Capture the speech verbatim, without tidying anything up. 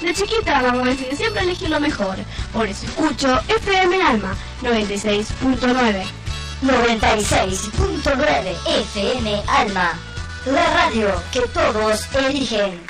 De chiquita mamá me enseñó siempre a elegir lo mejor. Por eso escucho F M Alma noventa y seis punto nueve. noventa y seis punto nueve F M Alma, la radio que todos eligen.